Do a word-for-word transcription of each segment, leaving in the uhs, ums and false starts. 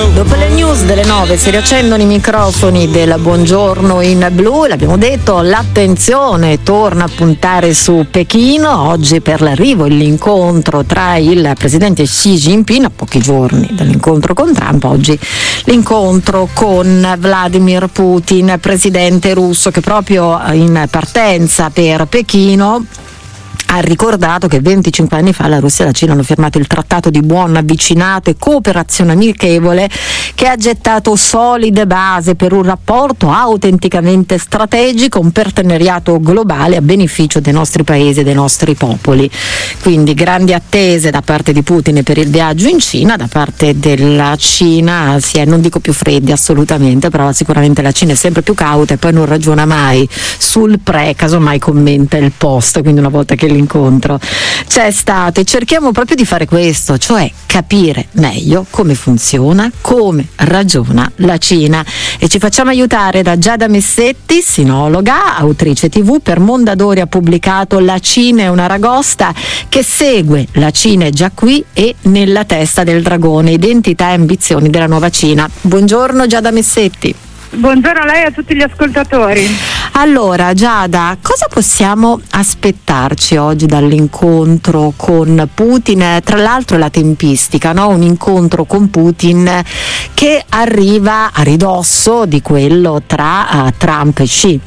Dopo le news delle nove si riaccendono i microfoni del Buongiorno in Blu e l'abbiamo detto, l'attenzione torna a puntare su Pechino oggi per l'arrivo e l'incontro tra il presidente Xi Jinping, a pochi giorni dall'incontro con Trump, oggi l'incontro con Vladimir Putin, presidente russo, che proprio in partenza per Pechino ha ricordato che venticinque anni fa la Russia e la Cina hanno firmato il trattato di buon avvicinato e cooperazione amichevole che ha gettato solide basi per un rapporto autenticamente strategico, un partenariato globale a beneficio dei nostri paesi e dei nostri popoli. Quindi grandi attese da parte di Putin per il viaggio in Cina, da parte della Cina si è, non dico più freddi assolutamente, però sicuramente la Cina è sempre più cauta e poi non ragiona mai sul pre, casomai commenta il post, quindi una volta che l'incontro c'è stato, e cerchiamo proprio di fare questo, cioè capire meglio come funziona, come ragiona la Cina, e ci facciamo aiutare da Giada Messetti, sinologa, autrice tivù. Per Mondadori ha pubblicato La Cina è una ragosta, che segue La Cina è già qui e Nella testa del dragone, identità e ambizioni della nuova Cina. Buongiorno Giada Messetti. Buongiorno a lei e a tutti gli ascoltatori. Allora Giada, cosa possiamo aspettarci oggi dall'incontro con Putin? Tra l'altro la tempistica, no? Un incontro con Putin che arriva a ridosso di quello tra uh, Trump e Xi.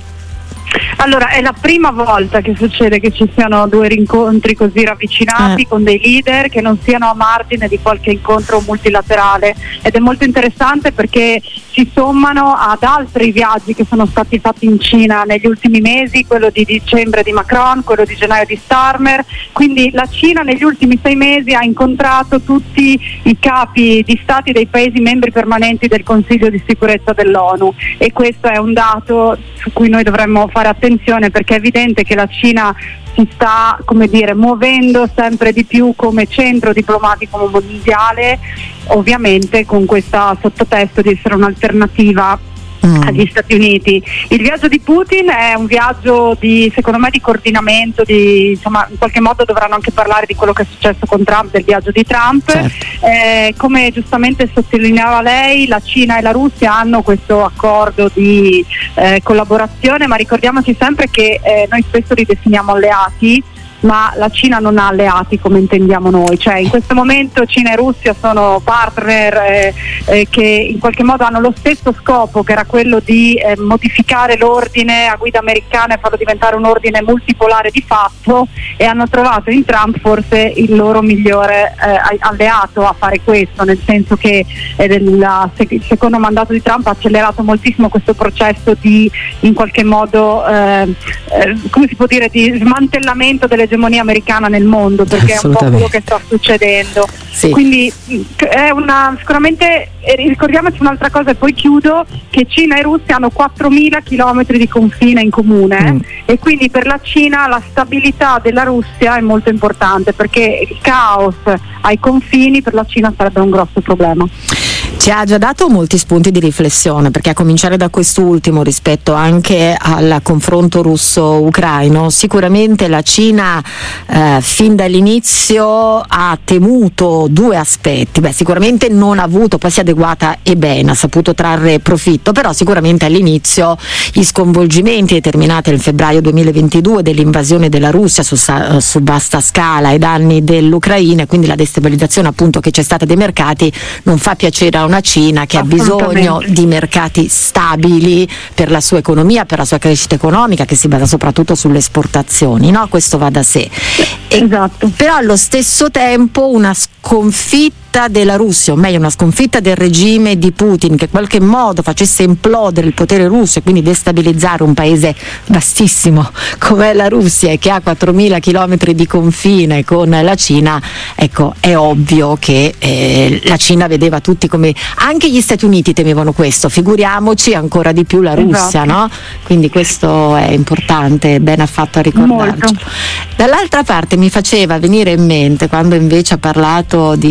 Allora, è la prima volta che succede che ci siano due rincontri così ravvicinati eh. con dei leader che non siano a margine di qualche incontro multilaterale, ed è molto interessante perché si sommano ad altri viaggi che sono stati fatti in Cina negli ultimi mesi, quello di dicembre di Macron, quello di gennaio di Starmer. Quindi la Cina negli ultimi sei mesi ha incontrato tutti i capi di stati dei paesi membri permanenti del Consiglio di sicurezza dell'ONU, e questo è un dato su cui noi dovremmo fare attenzione, perché è evidente che la Cina si sta, come dire, muovendo sempre di più come centro diplomatico mondiale, ovviamente con questo sottotesto di essere un'alternativa Mm. agli Stati Uniti. Il viaggio di Putin è un viaggio di, secondo me, di coordinamento, di, insomma, in qualche modo dovranno anche parlare di quello che è successo con Trump, del viaggio di Trump. Certo. Eh, come giustamente sottolineava lei, la Cina e la Russia hanno questo accordo di eh, collaborazione, ma ricordiamoci sempre che eh, noi spesso li definiamo alleati, ma la Cina non ha alleati come intendiamo noi, cioè in questo momento Cina e Russia sono partner eh, eh, che in qualche modo hanno lo stesso scopo, che era quello di eh, modificare l'ordine a guida americana e farlo diventare un ordine multipolare di fatto, e hanno trovato in Trump forse il loro migliore eh, alleato a fare questo, nel senso che eh, il secondo mandato di Trump ha accelerato moltissimo questo processo di, in qualche modo eh, eh, come si può dire, di smantellamento delle l'egemonia americana nel mondo, perché è un po' quello che sta succedendo. Sì. Quindi è una, sicuramente ricordiamoci un'altra cosa e poi chiudo, che Cina e Russia hanno quattromila chilometri di confine in comune mm. e quindi per la Cina la stabilità della Russia è molto importante, perché il caos ai confini per la Cina sarebbe un grosso problema. Ci ha già dato molti spunti di riflessione, perché a cominciare da quest'ultimo rispetto anche al confronto russo-ucraino, sicuramente la Cina eh, fin dall'inizio ha temuto due aspetti. Beh, sicuramente non ha avuto, poi si è adeguata e bene, ha saputo trarre profitto, però sicuramente all'inizio gli sconvolgimenti determinati nel febbraio duemilaventidue dell'invasione della Russia su, su vasta scala ai danni dell'Ucraina, e quindi la destabilizzazione appunto che c'è stata dei mercati, non fa piacere a una Cina che ha bisogno di mercati stabili per la sua economia, per la sua crescita economica, che si basa soprattutto sulle esportazioni, no? Questo va da sé. Esatto. Però allo stesso tempo una sconfitta della Russia, o meglio una sconfitta del regime di Putin, che in qualche modo facesse implodere il potere russo e quindi destabilizzare un paese vastissimo come la Russia e che ha quattromila chilometri di confine con la Cina, ecco, è ovvio che eh, la Cina vedeva tutti come, anche gli Stati Uniti temevano questo, figuriamoci ancora di più la Russia, esatto. no? Quindi questo è importante, bene ha fatto a ricordarci. Dall'altra parte mi faceva venire in mente, quando invece ha parlato di, di Trump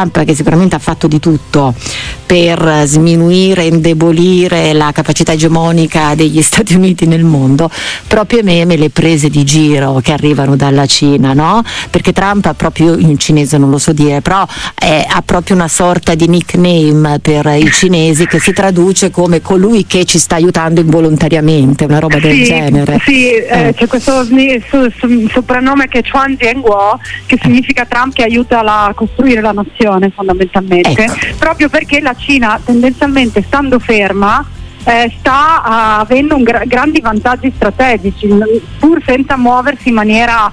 Trump, che sicuramente ha fatto di tutto per sminuire, indebolire la capacità egemonica degli Stati Uniti nel mondo, proprio meme le prese di giro che arrivano dalla Cina, no? Perché Trump ha proprio, in cinese non lo so dire, però è, ha proprio una sorta di nickname per i cinesi che si traduce come colui che ci sta aiutando involontariamente, una roba del sì, genere. Sì, eh. Eh, c'è questo so, so, soprannome che è Chuan Jianguo, che significa Trump che aiuta la, a costruire la nazione fondamentalmente, ecco. Proprio perché la Cina tendenzialmente, stando ferma, Eh, sta uh, avendo un gra- grandi vantaggi strategici, pur senza muoversi in maniera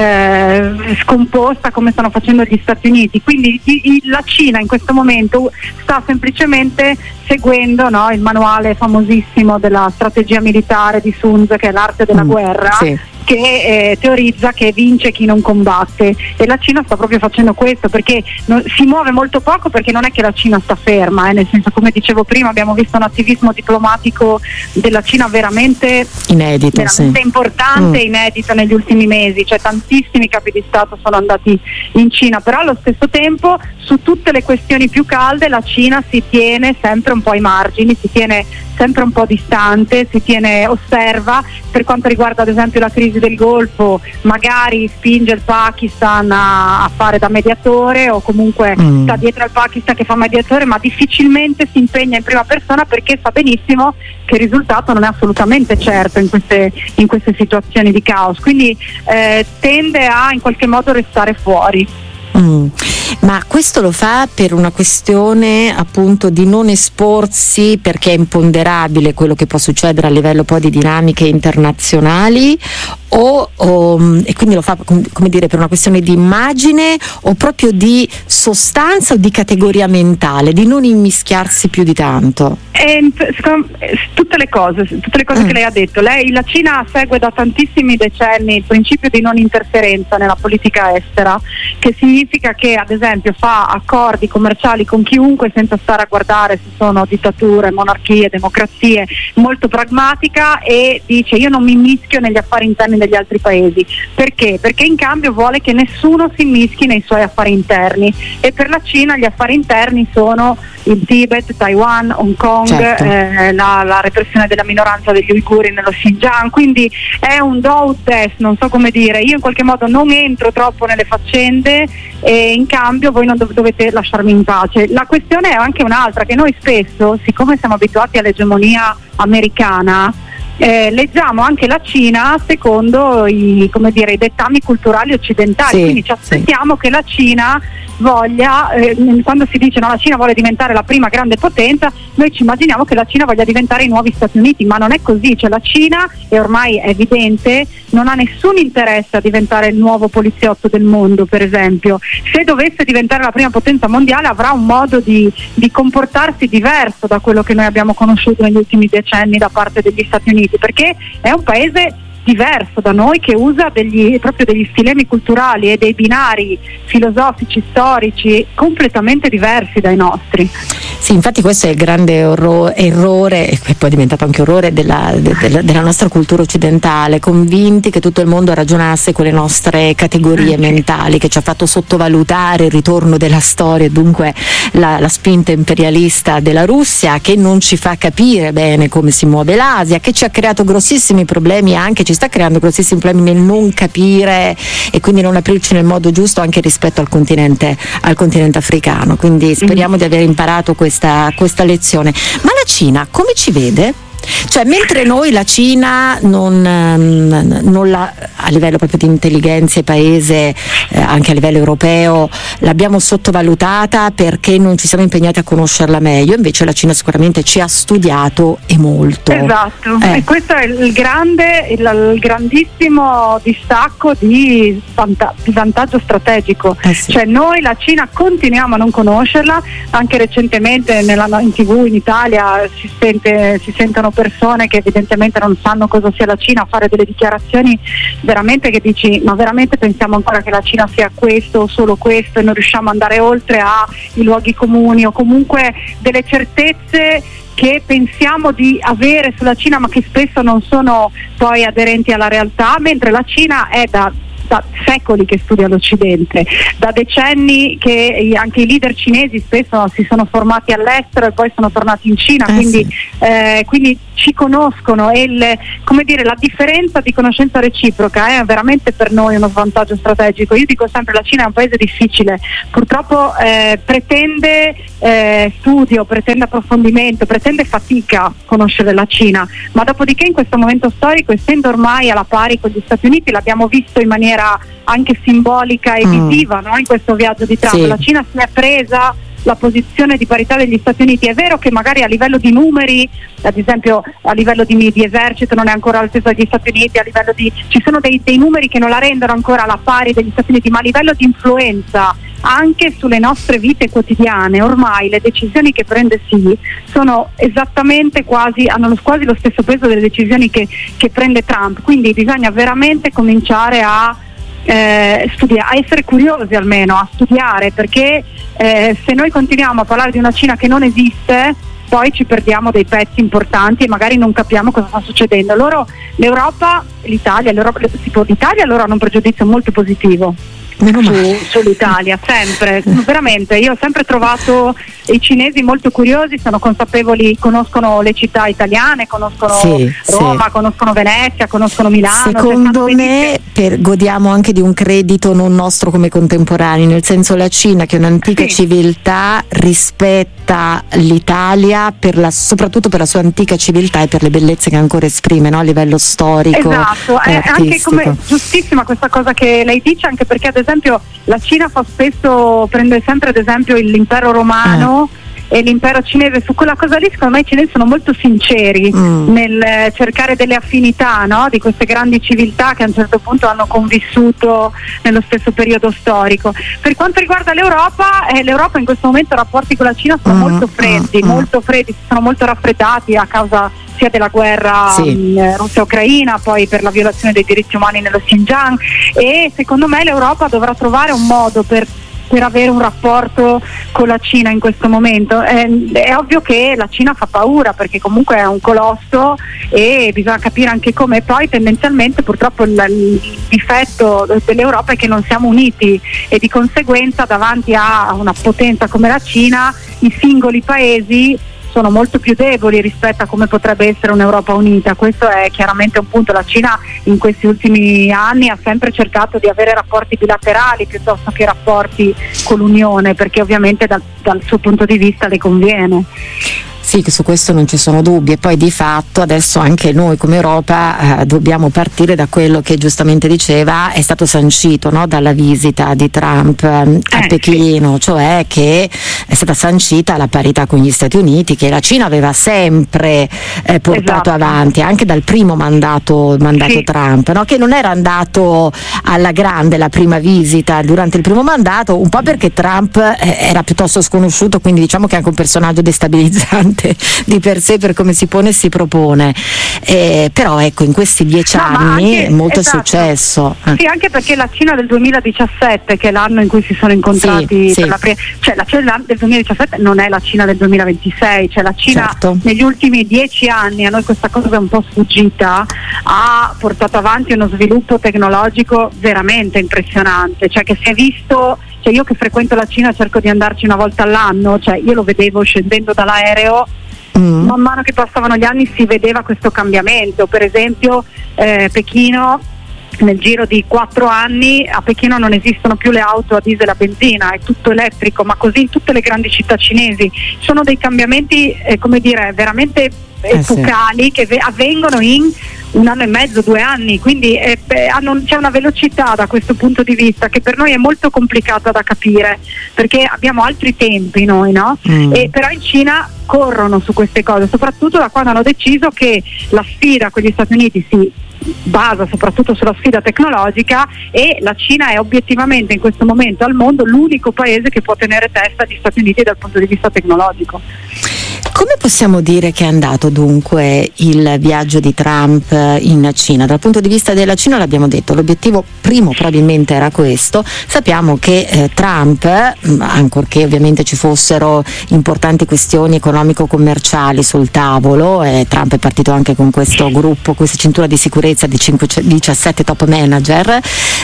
eh, scomposta come stanno facendo gli Stati Uniti. Quindi i- i- la Cina in questo momento sta semplicemente seguendo, no, il manuale famosissimo della strategia militare di Sun Tzu, che è l'arte della mm, guerra, sì. che eh, teorizza che vince chi non combatte, e la Cina sta proprio facendo questo, perché non, si muove molto poco, perché non è che la Cina sta ferma, eh, nel senso, come dicevo prima, abbiamo visto un attivismo diplomatico della Cina veramente inedito, veramente sì. importante e mm. inedito negli ultimi mesi, cioè tantissimi capi di Stato sono andati in Cina, però allo stesso tempo su tutte le questioni più calde la Cina si tiene sempre un po' ai margini, si tiene sempre un po' distante, si tiene, osserva. Per quanto riguarda ad esempio la crisi del Golfo, magari spinge il Pakistan a, a fare da mediatore, o comunque mm. sta dietro al Pakistan che fa mediatore, ma difficilmente si impegna in prima persona, perché sa benissimo che il risultato non è assolutamente certo in queste, in queste situazioni di caos, quindi eh, tende a in qualche modo restare fuori. Mm. Ma questo lo fa per una questione appunto di non esporsi, perché è imponderabile quello che può succedere a livello poi di dinamiche internazionali, o, o e quindi lo fa, come dire, per una questione di immagine, o proprio di sostanza o di categoria mentale, di non immischiarsi più di tanto? E, tutte le cose, tutte le cose mm. che lei ha detto. Lei, la Cina segue da tantissimi decenni il principio di non interferenza nella politica estera, che significa che ad esempio fa accordi commerciali con chiunque senza stare a guardare se sono dittature, monarchie, democrazie, molto pragmatica, e dice: io non mi immischio negli affari interni degli altri paesi. Perché? Perché in cambio vuole che nessuno si immischi nei suoi affari interni, e per la Cina gli affari interni sono il Tibet, Taiwan, Hong Kong, certo. eh, la, la repressione della minoranza degli uiguri nello Xinjiang, quindi è un do ut des, non so come dire. Io in qualche modo non entro troppo nelle faccende, e in cambio voi non dov- dovete lasciarmi in pace. La questione è anche un'altra, che noi spesso, siccome siamo abituati all'egemonia americana, Eh, leggiamo anche la Cina secondo i, come dire, i dettami culturali occidentali, sì, quindi ci aspettiamo sì. che la Cina voglia, eh, quando si dice no, la Cina vuole diventare la prima grande potenza, noi ci immaginiamo che la Cina voglia diventare i nuovi Stati Uniti, ma non è così. Cioè la Cina, e ormai è evidente, non ha nessun interesse a diventare il nuovo poliziotto del mondo, per esempio. Se dovesse diventare la prima potenza mondiale avrà un modo di, di comportarsi diverso da quello che noi abbiamo conosciuto negli ultimi decenni da parte degli Stati Uniti, perché è un paese diverso da noi, che usa degli, proprio degli stilemi culturali e dei binari filosofici, storici completamente diversi dai nostri. Sì, infatti questo è il grande orro- errore, e poi è diventato anche orrore della, de- de- della nostra cultura occidentale, convinti che tutto il mondo ragionasse con le nostre categorie okay. mentali, che ci ha fatto sottovalutare il ritorno della storia, e dunque la, la spinta imperialista della Russia, che non ci fa capire bene come si muove l'Asia, che ci ha creato grossissimi problemi, anche ci sta creando grossissimi problemi nel non capire e quindi non aprirci nel modo giusto anche rispetto al continente, al continente africano. Quindi speriamo mm. di aver imparato questa, questa lezione. Ma la Cina come ci vede? Cioè, mentre noi la Cina non, non la, a livello proprio di intelligenza e paese, eh, anche a livello europeo, l'abbiamo sottovalutata perché non ci siamo impegnati a conoscerla meglio, invece la Cina sicuramente ci ha studiato e molto. Esatto, eh. e questo è il grande, il, il grandissimo distacco di, vanta, di vantaggio strategico. Eh sì. Cioè noi la Cina continuiamo a non conoscerla, anche recentemente nella, in tv in Italia si, sente, si sentono persone che evidentemente non sanno cosa sia la Cina a fare delle dichiarazioni veramente che dici: ma veramente pensiamo ancora che la Cina sia questo o solo questo, e non riusciamo ad andare oltre ai luoghi comuni, o comunque delle certezze che pensiamo di avere sulla Cina ma che spesso non sono poi aderenti alla realtà, mentre la Cina è da da secoli che studia l'Occidente, da decenni che anche i leader cinesi spesso si sono formati all'estero e poi sono tornati in Cina, eh quindi, sì. eh, quindi ci conoscono, e il, come dire, la differenza di conoscenza reciproca è veramente per noi uno svantaggio strategico. Io dico sempre, la Cina è un paese difficile, purtroppo eh, pretende eh, studio, pretende approfondimento, pretende fatica conoscere la Cina, ma dopodiché in questo momento storico, essendo ormai alla pari con gli Stati Uniti, l'abbiamo visto in maniera anche simbolica e mm. visiva, no? In questo viaggio di Trump, sì. la Cina si è presa la posizione di parità degli Stati Uniti. È vero che magari a livello di numeri, ad esempio a livello di, di esercito non è ancora all'altezza degli Stati Uniti, a livello di ci sono dei, dei numeri che non la rendono ancora alla pari degli Stati Uniti, ma a livello di influenza anche sulle nostre vite quotidiane ormai le decisioni che prende Xi sono esattamente quasi, hanno quasi lo stesso peso delle decisioni che, che prende Trump, quindi bisogna veramente cominciare a Eh, studia- a essere curiosi, almeno a studiare, perché eh, se noi continuiamo a parlare di una Cina che non esiste, poi ci perdiamo dei pezzi importanti e magari non capiamo cosa sta succedendo. Loro, l'Europa, l'Italia, l'Europa, tipo, l'Italia loro hanno un pregiudizio molto positivo su, sull'Italia, sempre, veramente. Io ho sempre trovato i cinesi molto curiosi, sono consapevoli, conoscono le città italiane, conoscono sì, Roma, sì. conoscono Venezia, conoscono Milano. Secondo me per, godiamo anche di un credito non nostro come contemporanei, nel senso, la Cina, che è un'antica sì. civiltà, rispetta l'Italia per la, soprattutto per la sua antica civiltà e per le bellezze che ancora esprime, no? A livello storico. Esatto, è anche come giustissima questa cosa che lei dice, anche perché ad esempio la Cina fa spesso, prende sempre ad esempio l'impero romano eh. e l'impero cinese, su quella cosa lì secondo me i cinesi sono molto sinceri mm. nel cercare delle affinità, no? Di queste grandi civiltà che a un certo punto hanno convissuto nello stesso periodo storico. Per quanto riguarda l'Europa, eh, l'Europa in questo momento i rapporti con la Cina sono mm. molto freddi, mm. molto freddi, si sono molto raffreddati a causa sia della guerra sì. mh, Russia-Ucraina, poi per la violazione dei diritti umani nello Xinjiang, e secondo me l'Europa dovrà trovare un modo per per avere un rapporto con la Cina in questo momento. È, è ovvio che la Cina fa paura, perché comunque è un colosso e bisogna capire anche come. Poi tendenzialmente purtroppo il, il difetto dell'Europa è che non siamo uniti, e di conseguenza davanti a una potenza come la Cina i singoli paesi sono molto più deboli rispetto a come potrebbe essere un'Europa unita. Questo è chiaramente un punto. La Cina in questi ultimi anni ha sempre cercato di avere rapporti bilaterali piuttosto che rapporti con l'Unione, perché ovviamente dal, dal suo punto di vista le conviene. Sì, che su questo non ci sono dubbi, e poi di fatto adesso anche noi come Europa eh, dobbiamo partire da quello che giustamente diceva è stato sancito, no? Dalla visita di Trump eh, a eh, Pechino, sì. Cioè che è stata sancita la parità con gli Stati Uniti, che la Cina aveva sempre eh, portato esatto. avanti anche dal primo mandato, mandato sì. Trump, no? Che non era andato alla grande la prima visita durante il primo mandato, un po' perché Trump eh, era piuttosto sconosciuto, quindi diciamo che è anche un personaggio destabilizzante di per sé per come si pone e si propone, eh, però ecco, in questi dieci no, anni anche, molto esatto. è successo. Sì, anche perché la Cina del duemiladiciassette, che è l'anno in cui si sono incontrati, sì, per sì. la pre- cioè la Cina del duemiladiciassette non è la Cina del duemilaventisei, cioè la Cina certo. negli negli ultimi dieci anni, a noi questa cosa è un po' sfuggita, ha portato avanti uno sviluppo tecnologico veramente impressionante, cioè che si è visto. Cioè io che frequento la Cina cerco di andarci una volta all'anno, cioè io lo vedevo scendendo dall'aereo, mm. man mano che passavano gli anni si vedeva questo cambiamento. Per esempio eh, Pechino, nel giro di quattro anni a Pechino non esistono più le auto a diesel e a benzina, è tutto elettrico, ma così in tutte le grandi città cinesi. Sono dei cambiamenti eh, come dire veramente epocali, eh sì. che ve- avvengono in un anno e mezzo, due anni, quindi eh, beh, hanno, c'è una velocità da questo punto di vista che per noi è molto complicata da capire, perché abbiamo altri tempi noi, no? Mm. E però in Cina corrono su queste cose, soprattutto da quando hanno deciso che la sfida con gli Stati Uniti si basa soprattutto sulla sfida tecnologica, e la Cina è obiettivamente in questo momento al mondo l'unico paese che può tenere testa agli Stati Uniti dal punto di vista tecnologico. Come possiamo dire che è andato dunque il viaggio di Trump in Cina? Dal punto di vista della Cina l'abbiamo detto, l'obiettivo primo probabilmente era questo. Sappiamo che eh, Trump, ancorché ovviamente ci fossero importanti questioni economico-commerciali sul tavolo, eh, Trump è partito anche con questo gruppo, questa cintura di sicurezza di cinque, diciassette top manager,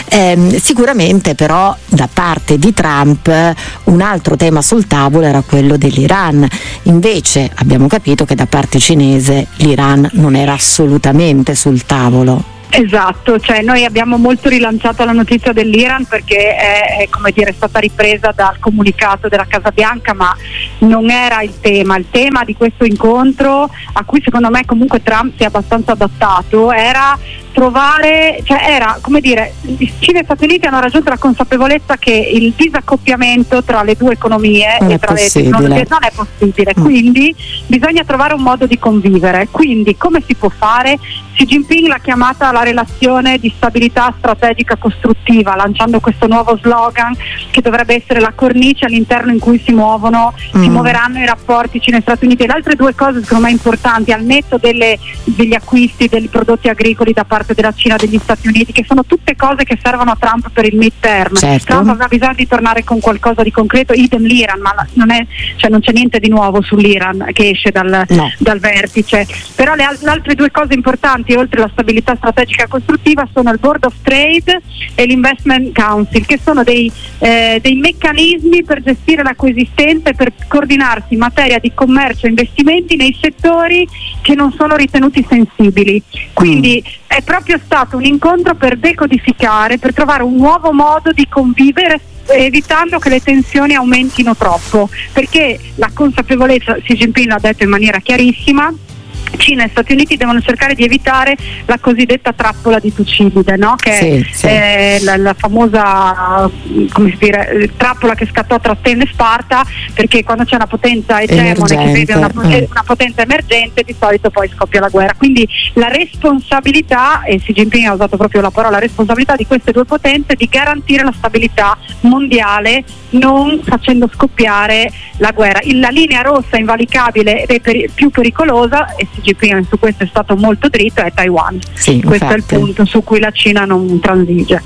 Eh, sicuramente però da parte di Trump un altro tema sul tavolo era quello dell'Iran, invece abbiamo capito che da parte cinese l'Iran non era assolutamente sul tavolo. Esatto, cioè noi abbiamo molto rilanciato la notizia dell'Iran perché è, è come dire, è stata ripresa dal comunicato della Casa Bianca, ma non era il tema. Il tema di questo incontro, a cui secondo me comunque Trump si è abbastanza adattato, era trovare, cioè era come dire, Cina e Stati Uniti hanno raggiunto la consapevolezza che il disaccoppiamento tra le due economie non e tra le tecnologie non è possibile, mm. quindi bisogna trovare un modo di convivere. Quindi come si può fare? Xi Jinping l'ha chiamata la relazione di stabilità strategica costruttiva, lanciando questo nuovo slogan che dovrebbe essere la cornice all'interno in cui si muovono, mm. si muoveranno i rapporti Cina e Stati Uniti. E le altre due cose secondo me importanti, al netto delle, degli acquisti dei prodotti agricoli da parte della Cina e degli Stati Uniti, che sono tutte cose che servono a Trump per il mid-term. Certo. Trump aveva bisogno di tornare con qualcosa di concreto, idem l'Iran, ma non, è, cioè non c'è niente di nuovo sull'Iran che esce dal, no. dal vertice. Però le, le altre due cose importanti, oltre alla stabilità strategica costruttiva, sono il Board of Trade e l'Investment Council, che sono dei, eh, dei meccanismi per gestire la coesistenza e per coordinarsi in materia di commercio e investimenti nei settori che non sono ritenuti sensibili. Quindi mm. è proprio stato un incontro per decodificare, per trovare un nuovo modo di convivere, evitando che le tensioni aumentino troppo, perché la consapevolezza, Xi Jinping l'ha detto in maniera chiarissima, Cina e Stati Uniti devono cercare di evitare la cosiddetta trappola di Tucidide, no? Che sì, è sì. Eh, la, la famosa, come si dire, trappola che scattò tra Atene e Sparta, perché quando c'è una potenza egemone che vede una, eh. una potenza emergente, di solito poi scoppia la guerra. Quindi la responsabilità, e Xi Jinping ha usato proprio la parola responsabilità, di queste due potenze di garantire la stabilità mondiale, non facendo scoppiare la guerra. La linea rossa invalicabile e peri- più pericolosa, e Xi Jinping su questo è stato molto dritto, è Taiwan. Sì, questo infatti. è il punto su cui la Cina non transige.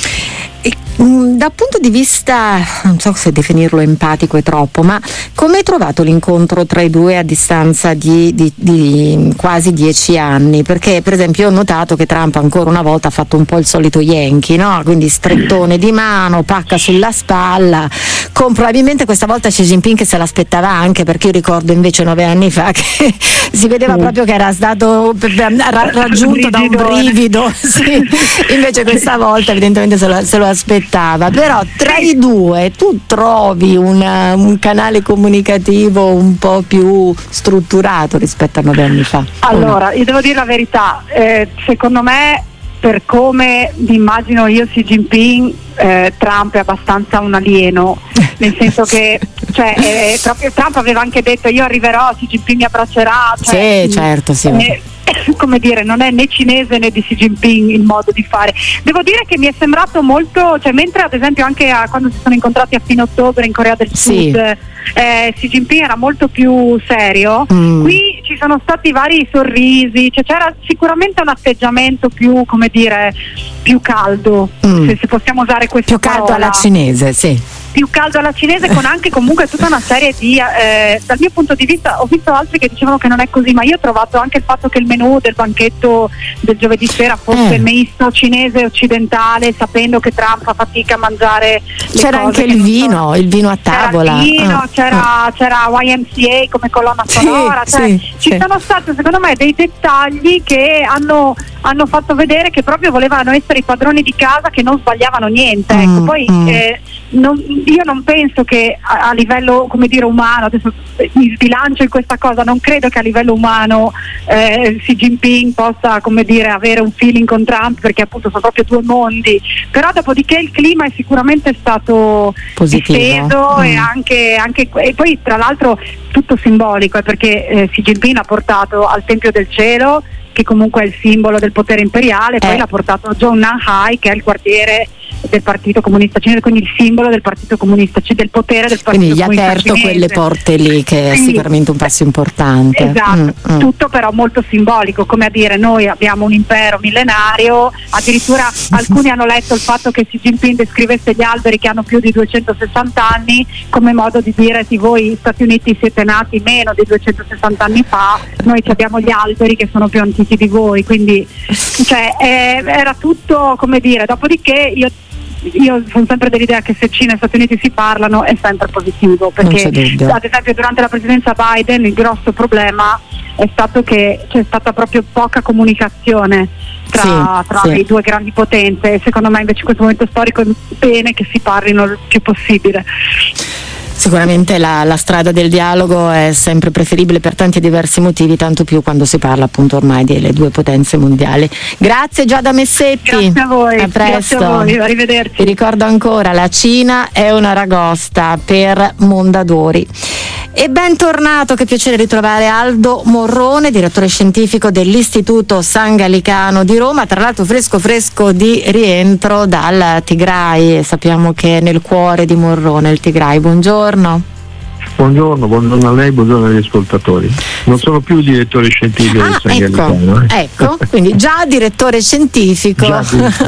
E, mh, da un punto di vista, non so se definirlo empatico è troppo, ma come hai trovato l'incontro tra i due a distanza di, di, di quasi dieci anni? Perché per esempio io ho notato che Trump ancora una volta ha fatto un po' il solito Yankee, no? Quindi strettone di mano, pacca sulla spalla, con probabilmente questa volta Xi Jinping che se l'aspettava anche, perché io ricordo invece nove anni fa che si vedeva mm. proprio che era stato ra- raggiunto da un brivido, sì. Invece questa volta evidentemente se lo, se lo aspettava. Però tra i due tu trovi una, un canale comunicativo un po' più strutturato rispetto a nove anni fa? Allora, io devo dire la verità, eh, secondo me, per come immagino io Xi Jinping, eh, Trump è abbastanza un alieno, nel senso che cioè, eh, proprio Trump aveva anche detto io arriverò, Xi Jinping mi abbraccerà, cioè, sì, certo, sì. Eh, come dire, non è né cinese né di Xi Jinping il modo di fare. Devo dire che mi è sembrato molto, cioè mentre ad esempio anche a, quando si sono incontrati a fine ottobre in Corea del sì. Sud, eh, Xi Jinping era molto più serio, mm. qui ci sono stati vari sorrisi, cioè c'era sicuramente un atteggiamento più, come dire, più caldo, mm. se, se possiamo usare questa più caldo parola. Alla cinese, sì. Più caldo alla cinese, con anche comunque tutta una serie di eh, dal mio punto di vista ho visto altri che dicevano che non è così, ma io ho trovato anche il fatto che il menù del banchetto del giovedì sera fosse eh. misto cinese e occidentale, sapendo che Trump fa fatica a mangiare le c'era cose anche il vino sono... il vino a tavola, c'era il vino, ah. c'era, ah. c'era Y M C A come colonna sonora, sì, cioè, sì, ci sì. sono stati secondo me dei dettagli che hanno, hanno fatto vedere che proprio volevano essere i padroni di casa, che non sbagliavano niente, mm, ecco. Poi mm. eh, non, io non penso che a, a livello, come dire, umano, adesso mi sbilancio in questa cosa, non credo che a livello umano eh, Xi Jinping possa, come dire, avere un feeling con Trump, perché appunto sono proprio due mondi, però dopodiché il clima è sicuramente stato positivo, disteso, mm. e anche, anche e poi tra l'altro tutto simbolico, eh, perché eh, Xi Jinping ha portato al Tempio del Cielo, che comunque è il simbolo del potere imperiale, poi eh. l'ha portato a Zhongnanhai, che è il quartiere del Partito Comunista Cinese, quindi il simbolo del Partito Comunista, cioè del potere del Partito quindi gli ha Comunista aperto Cinese. Quelle porte lì, che quindi, è sicuramente un passo importante. Esatto, mm, mm. tutto però molto simbolico, come a dire noi abbiamo un impero millenario, addirittura alcuni hanno letto il fatto che Xi Jinping descrivesse gli alberi che hanno più di duecentosessanta anni come modo di dire sì, voi Stati Uniti siete nati meno di duecentosessanta anni fa, noi abbiamo gli alberi che sono più antichi di voi, quindi cioè, eh, era tutto, come dire, dopodiché io io sono sempre dell'idea che se Cina e Stati Uniti si parlano è sempre positivo, perché ad esempio durante la presidenza Biden il grosso problema è stato che c'è stata proprio poca comunicazione tra, sì, tra sì. le due grandi potenze, e secondo me invece in questo momento storico è bene che si parlino il più possibile. Sicuramente la, la strada del dialogo è sempre preferibile per tanti diversi motivi, tanto più quando si parla appunto ormai delle due potenze mondiali. Grazie Giada Messetti. Grazie a voi. A presto. Grazie a voi, arrivederci. Vi ricordo ancora, la Cina è una ragosta per Mondadori. E bentornato, che piacere ritrovare Aldo Morrone, direttore scientifico dell'Istituto San Gallicano di Roma, tra l'altro fresco fresco di rientro dal Tigray. Sappiamo che è nel cuore di Morrone il Tigray. Buongiorno. Buongiorno, buongiorno a lei, buongiorno agli ascoltatori. Non sono più direttore scientifico ah, del San ecco, Gallicano. Eh. Ecco, quindi già direttore scientifico. Già,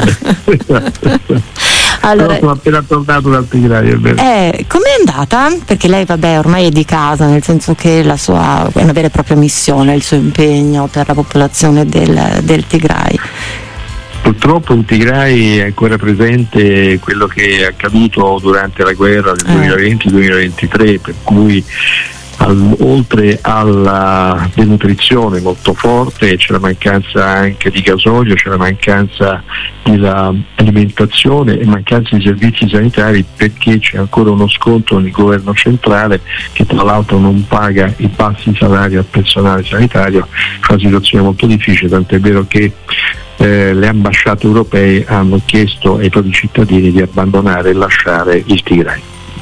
allora, però sono appena tornato dal Tigray, è vero. Eh, com'è andata? Perché lei, vabbè, ormai è di casa, nel senso che la sua è una vera e propria missione, il suo impegno per la popolazione del, del Tigray. Purtroppo in Tigray è ancora presente quello che è accaduto durante la guerra del duemilaventi duemilaventitré, per cui al, oltre alla denutrizione molto forte c'è la mancanza anche di gasolio, c'è la mancanza dell'alimentazione e mancanza di servizi sanitari, perché c'è ancora uno scontro con il governo centrale, che tra l'altro non paga i bassi salari al personale sanitario. È una situazione molto difficile, tant'è vero che Eh, le ambasciate europee hanno chiesto ai propri cittadini di abbandonare e lasciare il Tigray.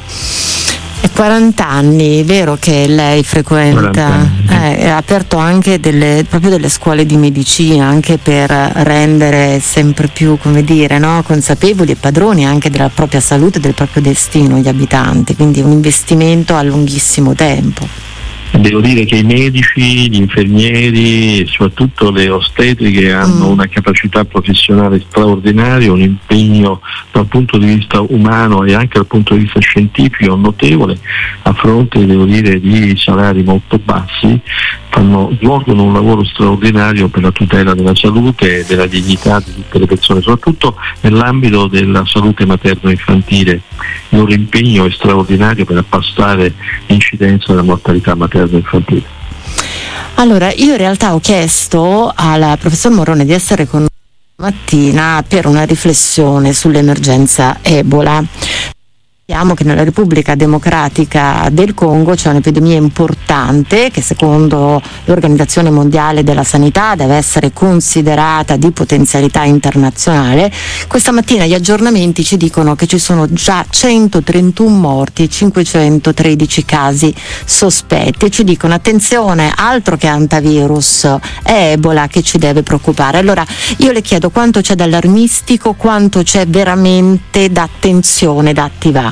È quaranta anni, vero che lei frequenta, eh, ha aperto anche delle, proprio delle scuole di medicina, anche per rendere sempre più, come dire, no, consapevoli e padroni anche della propria salute e del proprio destino gli abitanti, quindi un investimento a lunghissimo tempo. Devo dire che i medici, gli infermieri e soprattutto le ostetriche hanno mm. una capacità professionale straordinaria, un impegno dal punto di vista umano e anche dal punto di vista scientifico notevole, a fronte, devo dire, di salari molto bassi. Fanno, svolgono un lavoro straordinario per la tutela della salute e della dignità di tutte le persone, soprattutto nell'ambito della salute materno-infantile. Il loro impegno è straordinario per abbassare l'incidenza della mortalità materno-infantile. Allora, io in realtà ho chiesto al professor Morrone di essere con noi mattina per una riflessione sull'emergenza Ebola. Sappiamo che nella Repubblica Democratica del Congo c'è un'epidemia importante che secondo l'Organizzazione Mondiale della Sanità deve essere considerata di potenzialità internazionale. Questa mattina gli aggiornamenti ci dicono che ci sono già centotrentuno morti e cinquecentotredici casi sospetti. Ci dicono attenzione, altro che antivirus, è Ebola che ci deve preoccupare. Allora io le chiedo quanto c'è d'allarmistico, quanto c'è veramente d'attenzione da attivare.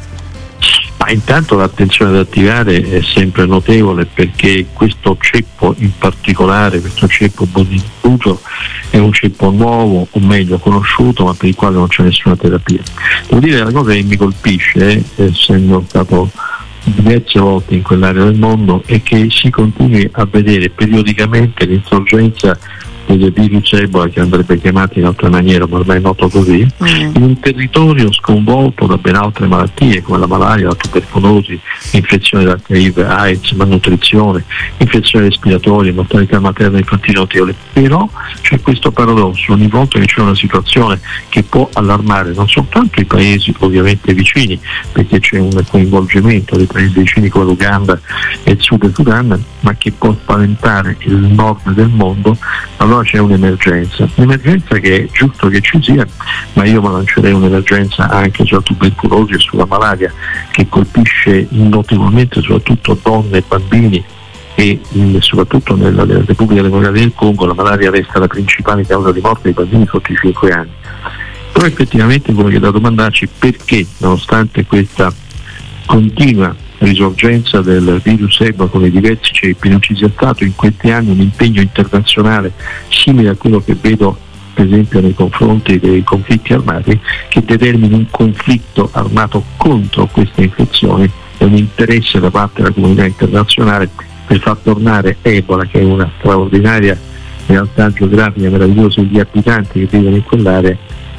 Ma intanto l'attenzione da attivare è sempre notevole, perché questo ceppo in particolare, questo ceppo diffuso, è un ceppo nuovo, o meglio conosciuto, ma per il quale non c'è nessuna terapia. Devo dire, la cosa che mi colpisce, eh, essendo stato diverse volte in quell'area del mondo, è che si continui a vedere periodicamente l'insorgenza del virus Ebola, che andrebbe chiamato in altra maniera, ma ormai è noto così, mm. in un territorio sconvolto da ben altre malattie come la malaria, la tubercolosi, infezione da H I V, AIDS, malnutrizione, infezioni respiratorie, mortalità materna e infantile notevole. Però c'è questo paradosso: ogni volta che c'è una situazione che può allarmare non soltanto i paesi ovviamente vicini, perché c'è un coinvolgimento dei paesi vicini come l'Uganda e il Sud Sudan, ma che può spaventare il nord del mondo, allora c'è un'emergenza, un'emergenza che è giusto che ci sia, ma io mi lancerei un'emergenza anche sulla tubercolosi e sulla malaria, che colpisce notevolmente soprattutto donne e bambini, e soprattutto nella, nella Repubblica Democratica del Congo la malaria resta la principale causa di morte dei bambini sotto i cinque anni. Però effettivamente quello che è da domandarci, perché nonostante questa continua risorgenza del virus Ebola con i diversi ceppi non ci sia stato in questi anni un impegno internazionale simile a quello che vedo per esempio nei confronti dei conflitti armati, che determini un conflitto armato contro queste infezioni e un interesse da parte della comunità internazionale per far tornare Ebola, che è una straordinaria realtà geografica meravigliosa, gli abitanti che vivono in quell'area,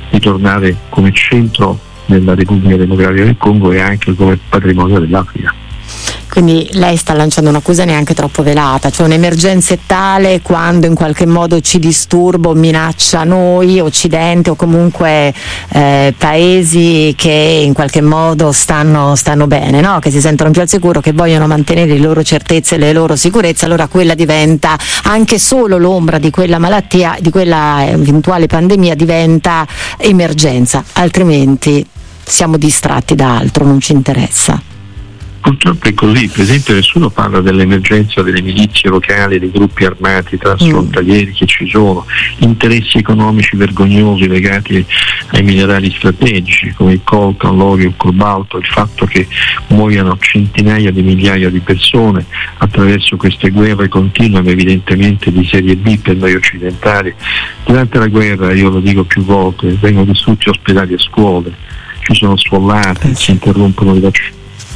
di tornare come centro della Repubblica Democratica del Congo e anche come patrimonio dell'Africa. Quindi lei sta lanciando un'accusa neanche troppo velata, cioè un'emergenza è tale quando in qualche modo ci disturba o minaccia noi, Occidente o comunque eh, paesi che in qualche modo stanno, stanno bene, no? Che si sentono più al sicuro, che vogliono mantenere le loro certezze e le loro sicurezze, allora quella diventa, anche solo l'ombra di quella malattia, di quella eventuale pandemia diventa emergenza, altrimenti siamo distratti da altro, non ci interessa. Purtroppo è così, per esempio nessuno parla dell'emergenza delle milizie locali, dei gruppi armati transfrontalieri mm. che ci sono, interessi economici vergognosi legati ai minerali strategici come il coltan, l'olio, il cobalto, il fatto che muoiano centinaia di migliaia di persone attraverso queste guerre continue ma evidentemente di serie B per noi occidentali. Durante la guerra, io lo dico più volte, vengono distrutti ospedali e scuole, ci sono sfollati, si interrompono le vaccinazioni,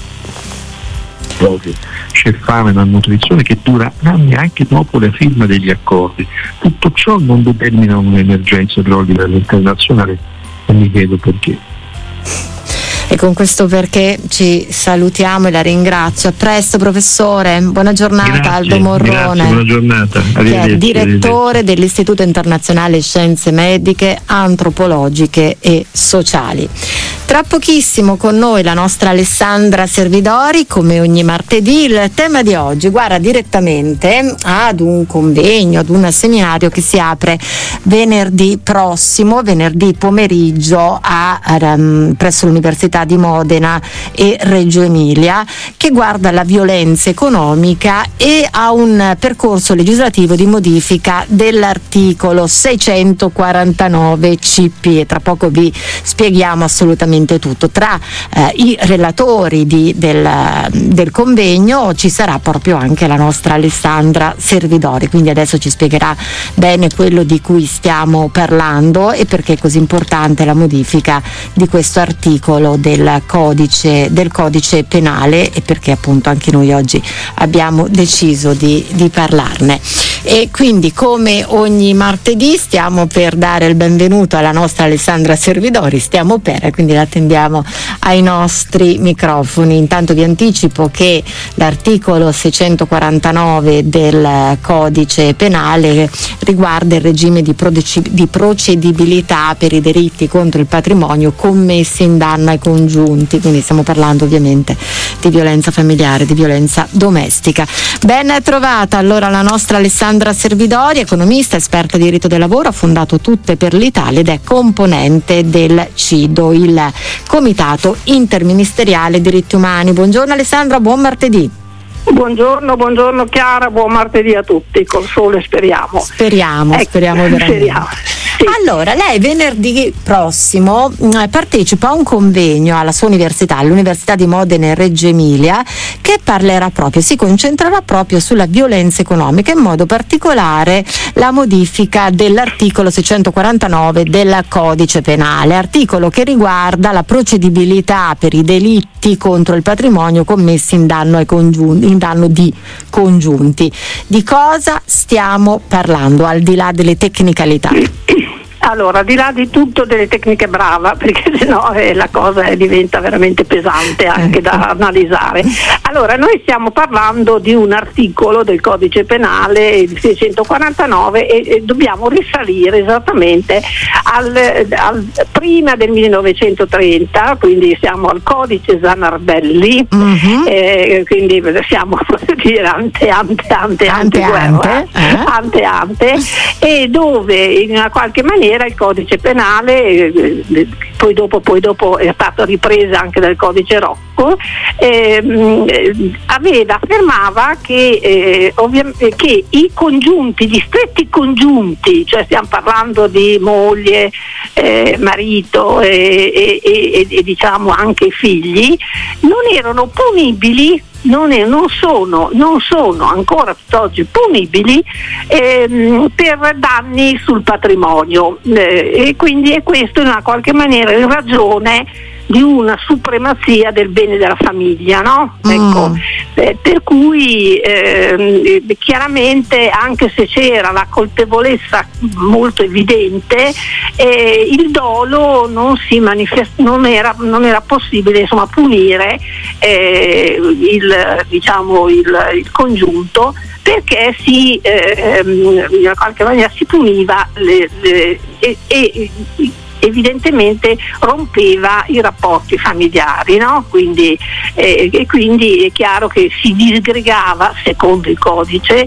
c'è fame, malnutrizione che dura anni anche dopo la firma degli accordi. Tutto ciò non determina un'emergenza per ordine internazionale e mi chiedo perché. E con questo perché ci salutiamo e la ringrazio. A presto professore, buona giornata. Grazie, Aldo Morrone, grazie, buona giornata. che è direttore dell'Istituto Internazionale Scienze Mediche, Antropologiche e Sociali. Tra pochissimo con noi la nostra Alessandra Servidori, come ogni martedì. Il tema di oggi guarda direttamente ad un convegno, ad un seminario che si apre venerdì prossimo, venerdì pomeriggio a, um, presso l'Università di Modena e Reggio Emilia, che guarda la violenza economica e ha un percorso legislativo di modifica dell'articolo seicentoquarantanove C P e tra poco vi spieghiamo assolutamente tutto. Tra eh, i relatori di, del, del convegno ci sarà proprio anche la nostra Alessandra Servidori, quindi adesso ci spiegherà bene quello di cui stiamo parlando e perché è così importante la modifica di questo articolo del codice, del codice penale e perché appunto anche noi oggi abbiamo deciso di, di parlarne. E quindi come ogni martedì stiamo per dare il benvenuto alla nostra Alessandra Servidori, stiamo per, quindi la attendiamo ai nostri microfoni. Intanto vi anticipo che l'articolo seicentoquarantanove del codice penale riguarda il regime di, prodeci- di procedibilità per i delitti contro il patrimonio commessi in danno ai congiunti, quindi stiamo parlando ovviamente di violenza familiare, di violenza domestica. Ben trovata allora la nostra Alessandra Servidori, economista, esperta di diritto del lavoro, ha fondato Tutte per l'Italia ed è componente del CIDO, il Comitato Interministeriale Diritti Umani. Buongiorno Alessandra, buon martedì. Buongiorno, buongiorno Chiara, buon martedì a tutti, col sole speriamo. Speriamo, ecco, speriamo veramente. Speriamo. Sì. Allora, lei venerdì prossimo mh, partecipa a un convegno alla sua università, all'Università di Modena e Reggio Emilia, che parlerà proprio, si concentrerà proprio sulla violenza economica, in modo particolare la modifica dell'articolo seicentoquarantanove del codice penale, articolo che riguarda la procedibilità per i delitti contro il patrimonio commessi in danno ai congiunti, in danno di congiunti. Di cosa stiamo parlando, al di là delle tecnicalità? Allora, al di là di tutto delle tecniche brava, perché sennò eh, la cosa eh, diventa veramente pesante anche ecco. da analizzare. Allora, noi stiamo parlando di un articolo del codice penale, il seicentoquarantanove, e, e dobbiamo risalire esattamente al, al prima del millenovecentotrenta, quindi siamo al codice Zanardelli, mm-hmm. eh, quindi siamo posso dire ante ante ante ante guerra, ante, eh? ante ante, e dove in una qualche maniera il codice penale, eh, poi dopo poi dopo è stato ripreso anche dal codice Rocco, eh, aveva affermava che eh, ovviamente che i congiunti, gli stretti congiunti, cioè stiamo parlando di moglie, eh, marito e, e, e, e diciamo anche figli, non erano punibili. Non, è, non, sono, non sono ancora tutt'oggi punibili ehm, per danni sul patrimonio, eh, e quindi è questo in una qualche maniera in ragione di una supremazia del bene della famiglia, no? Mm. Ecco, eh, per cui eh, chiaramente, anche se c'era la colpevolezza molto evidente, eh, il dolo non si manifest- non era, non era possibile, insomma, punire eh, il, diciamo, il, il congiunto, perché si eh, in qualche maniera si puniva le, le, e, e evidentemente rompeva i rapporti familiari, no? Quindi, eh, e quindi è chiaro che si disgregava, secondo il codice,